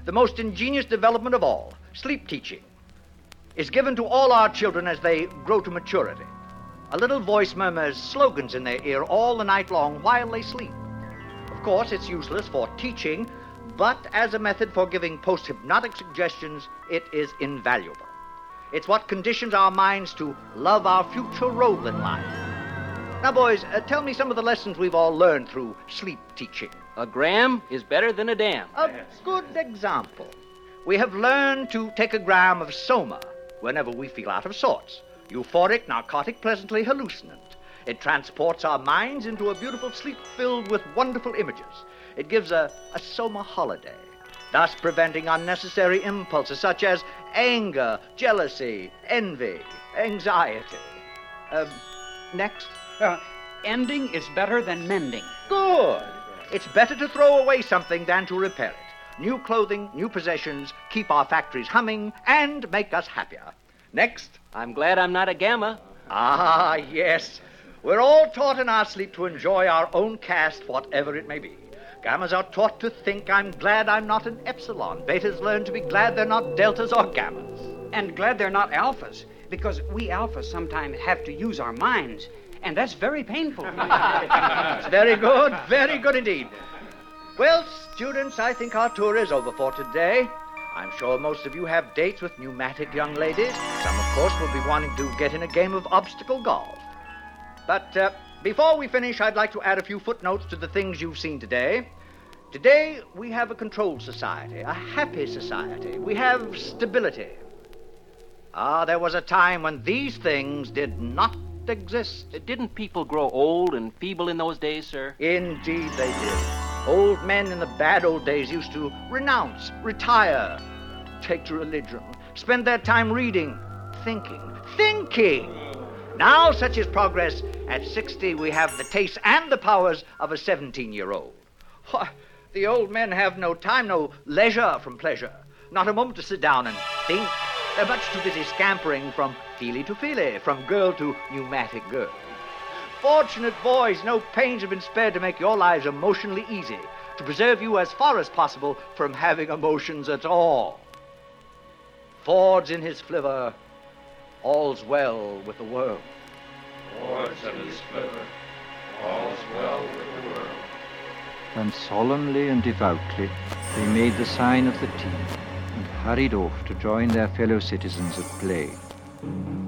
the most ingenious development of all, sleep teaching, is given to all our children as they grow to maturity. A little voice murmurs slogans in their ear all the night long while they sleep. Of course, it's useless for teaching, but as a method for giving post-hypnotic suggestions, it is invaluable. It's what conditions our minds to love our future role in life. Now, boys, tell me some of the lessons we've all learned through sleep teaching. A gram is better than a dam. A good example. We have learned to take a gram of soma whenever we feel out of sorts. Euphoric, narcotic, pleasantly hallucinant. It transports our minds into a beautiful sleep filled with wonderful images. It gives a soma holiday, thus preventing unnecessary impulses such as anger, jealousy, envy, anxiety. Next. Ending is better than mending. Good. It's better to throw away something than to repair it. New clothing, new possessions keep our factories humming and make us happier. Next. I'm glad I'm not a gamma. Ah, yes. We're all taught in our sleep to enjoy our own caste, whatever it may be. Gammas are taught to think, I'm glad I'm not an epsilon. Betas learn to be glad they're not deltas or gammas. And glad they're not alphas, because we alphas sometimes have to use our minds, and that's very painful. Very good indeed. Well, students, I think our tour is over for today. I'm sure most of you have dates with pneumatic young ladies. Some, of course, will be wanting to get in a game of obstacle golf. But before we finish, I'd like to add a few footnotes to the things you've seen today. Today, we have a controlled society, a happy society. We have stability. There was a time when these things did not exist. Didn't people grow old and feeble in those days, sir? Indeed they did. Old men in the bad old days used to renounce, retire, take to religion, spend their time reading, thinking. Now, such is progress, at 60 we have the tastes and the powers of a 17-year-old. The old men have no time, no leisure from pleasure, not a moment to sit down and think. They're much too busy scampering from feely to feely, from girl to pneumatic girl. Fortunate boys, no pains have been spared to make your lives emotionally easy, to preserve you as far as possible from having emotions at all. Ford's in his flivver, all's well with the world. Ford's in his flivver, all's well with the world. And solemnly and devoutly they made the sign of the T and hurried off to join their fellow citizens at play.